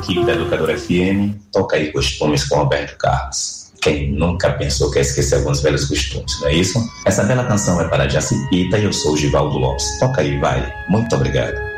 equipe da Educadora FM, toca aí Costumes com Roberto Carlos. Quem nunca pensou que ia esquecer alguns velhos costumes, não é isso? Essa bela canção é para Jacipita e eu sou o Givaldo Lopes. Toca aí, vai. Muito obrigado.